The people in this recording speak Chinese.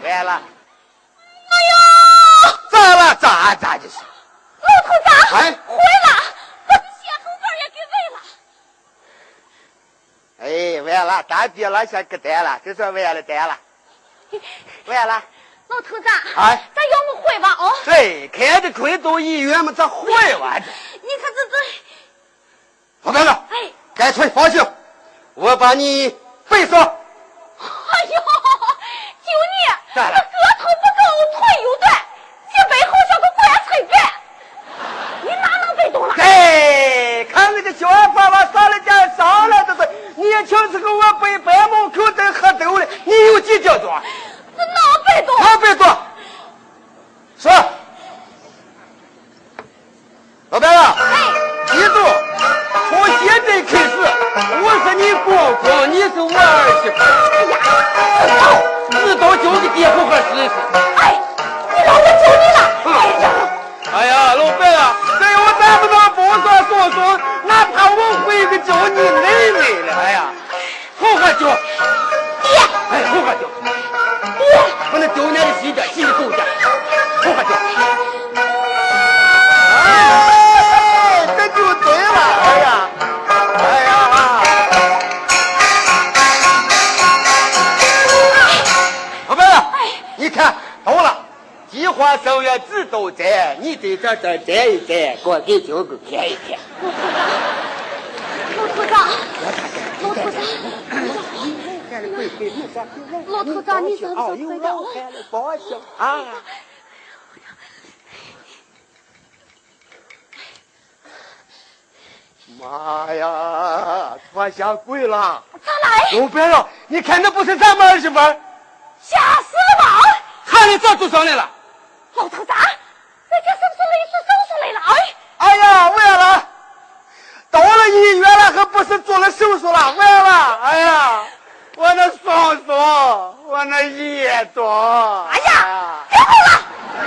呆了。 哎呦， 咋了？咋就是？ 老头子， 哎， 坏了，把你血红包也给崴了。 哎，崴了，大爹了，先给呆了，这算崴了呆了，崴了。 老头子， 哎， 咱要么回吧哦。 对，开着亏到医院嘛，咋回完？ 你看这， 老大哥， 哎， 干脆放心，我把你背上。 哎呦，就你， 咋了？ 个头不高，腿又短，脊背好像个棺材板，你哪能背动了？ 哎，看那个小娃娃上了家上了，这是年轻时候我背白门口在喝豆了，你有几斤重？ 这哪背动？ 哪背动？说，老板啊，记住，从现在开始，我是你公公，你是我儿媳妇。哎呀，知道叫你爹好好试试。 哎，你让我救你了。 哎呀，老板啊，这我咱不能不说说说，哪怕我会个叫你妹妹了。哎呀，好好叫。 爹。 哎，好好叫。 爹。 把那丢脸的洗点，洗的够点，好好叫。哎，这就对了。哎呀，哎呀。老板啊，你看到了。计划生育自都在，你在这站一站，我给舅舅看一看。 老头子，老头子，老头子，你怎么回的？ 放心啊！妈呀，穿下跪了！ 咋来？ 老板啊，你看那不是咱们儿媳妇？ 吓死了吧！ 看你咋做上来了？ 老头子，这是不是类似手术来了？ 哎呀，完了！到了医院了，还不是做了手术了？完了！哎呀，我那双手，我那眼睛， 哎呀，